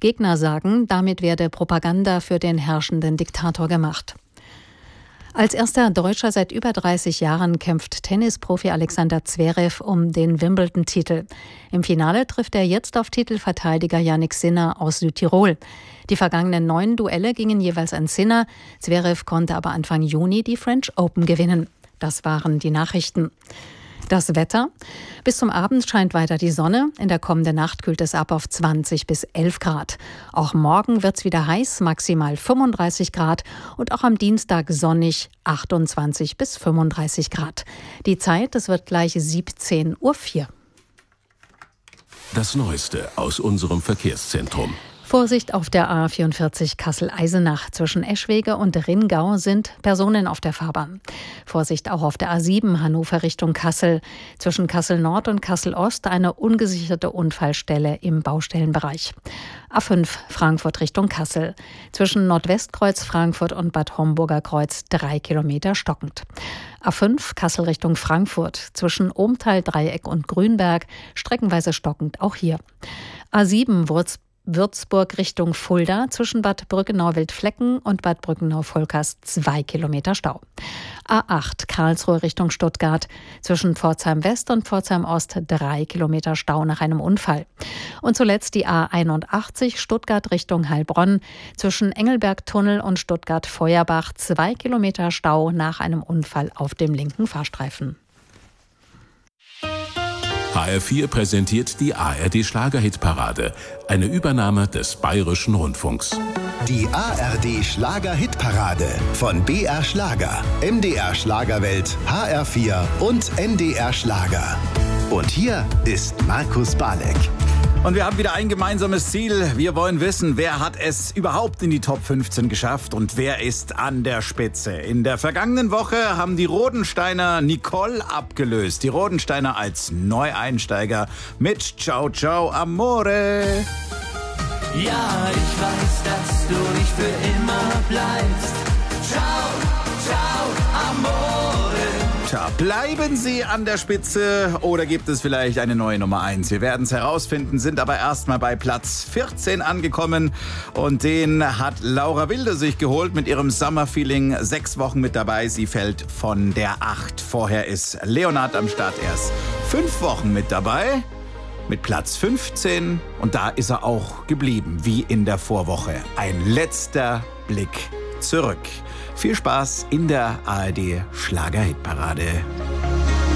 Gegner sagen, damit werde Propaganda für den herrschenden Diktator gemacht. Als erster Deutscher seit über 30 Jahren kämpft Tennisprofi Alexander Zverev um den Wimbledon-Titel. Im Finale trifft er jetzt auf Titelverteidiger Jannik Sinner aus Südtirol. Die vergangenen 9 Duelle gingen jeweils an Sinner. Zverev konnte aber Anfang Juni die French Open gewinnen. Das waren die Nachrichten. Das Wetter. Bis zum Abend scheint weiter die Sonne. In der kommenden Nacht kühlt es ab auf 20 bis 11 Grad. Auch morgen wird es wieder heiß, maximal 35 Grad. Und auch am Dienstag sonnig, 28 bis 35 Grad. Die Zeit, es wird gleich 17:04 Uhr. Das Neueste aus unserem Verkehrszentrum. Vorsicht auf der A44 Kassel-Eisenach. Zwischen Eschwege und Ringau sind Personen auf der Fahrbahn. Vorsicht auch auf der A7 Hannover Richtung Kassel. Zwischen Kassel-Nord und Kassel-Ost eine ungesicherte Unfallstelle im Baustellenbereich. A5 Frankfurt Richtung Kassel. Zwischen Nordwestkreuz Frankfurt und Bad Homburger Kreuz 3 Kilometer stockend. A5 Kassel Richtung Frankfurt. Zwischen Ohmtal, Dreieck und Grünberg streckenweise stockend auch hier. A7 Würzburg Richtung Fulda zwischen Bad Brückenau-Wildflecken und Bad Brückenau-Volkers 2 Kilometer Stau. A8 Karlsruhe Richtung Stuttgart zwischen Pforzheim West und Pforzheim Ost 3 Kilometer Stau nach einem Unfall. Und zuletzt die A81 Stuttgart Richtung Heilbronn zwischen Engelbergtunnel und Stuttgart-Feuerbach 2 Kilometer Stau nach einem Unfall auf dem linken Fahrstreifen. HR4 präsentiert die ARD-Schlager-Hitparade, eine Übernahme des Bayerischen Rundfunks. Die ARD-Schlager-Hitparade von BR Schlager, MDR Schlagerwelt, HR4 und NDR Schlager. Und hier ist Markus Balek. Und wir haben wieder ein gemeinsames Ziel. Wir wollen wissen, wer hat es überhaupt in die Top 15 geschafft und wer ist an der Spitze. In der vergangenen Woche haben die Rodensteiner Nicole abgelöst. Die Rodensteiner als Neueinsteiger mit Ciao Ciao Amore. Ja, ich weiß, dass du nicht für immer bleibst. Ciao, ciao, Amore. Tja, bleiben sie an der Spitze oder gibt es vielleicht eine neue Nummer 1? Wir werden es herausfinden, sind aber erstmal bei Platz 14 angekommen. Und den hat Laura Wilde sich geholt mit ihrem Summer Feeling. 6 Wochen mit dabei, sie fällt von der 8. Vorher ist Leonard am Start erst 5 Wochen mit dabei. Mit Platz 15 und da ist er auch geblieben, wie in der Vorwoche. Ein letzter Blick zurück. Viel Spaß in der ARD Schlager-Hitparade.